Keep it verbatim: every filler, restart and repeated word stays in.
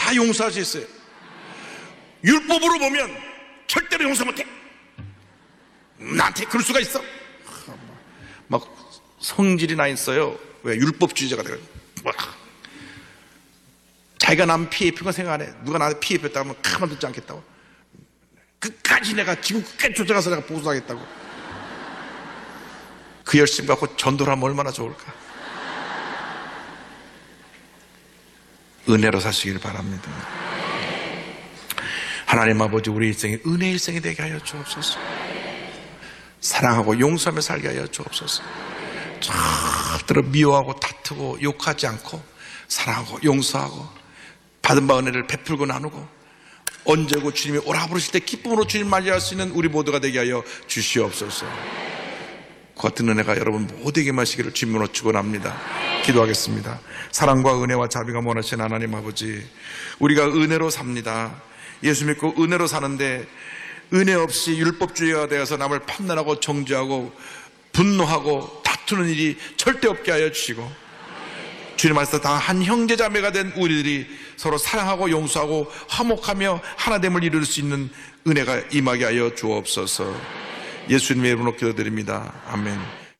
다 용서할 수 있어요. 율법으로 보면 절대로 용서 못해. 나한테 그럴 수가 있어? 막 성질이 나 있어요. 왜? 율법주의자가 돼요. 자기가 남 피해 입힌 거 생각 안 해. 누가 나한테 피해 입혔다고 하면 가만두지 않겠다고. 끝까지 내가 지금 끝까지 쫓아가서 내가 보수하겠다고. 그 열심 갖고 전도를 하면 얼마나 좋을까. 은혜로 사시길 바랍니다. 하나님 아버지, 우리 일생이 은혜 일생이 되게 하여 주옵소서. 사랑하고 용서하며 살게 하여 주옵소서. 절대로 미워하고 다투고 욕하지 않고 사랑하고 용서하고 받은 바 은혜를 베풀고 나누고 언제고 주님이 오라 부르실 때 기쁨으로 주님 맞이할 수 있는 우리 모두가 되게 하여 주시옵소서. 그 같은 은혜가 여러분 모두에게 마시기를 주님으로 축원합니다. 기도하겠습니다. 사랑과 은혜와 자비가 원하시는 하나님 아버지, 우리가 은혜로 삽니다. 예수 믿고 은혜로 사는데 은혜 없이 율법주의가 되어서 남을 판단하고 정죄하고 분노하고 다투는 일이 절대 없게 하여 주시고, 주님 안에서 다 한 형제자매가 된 우리들이 서로 사랑하고 용서하고 화목하며 하나됨을 이룰 수 있는 은혜가 임하게 하여 주옵소서. 예수님의 이름으로 기도드립니다. 아멘.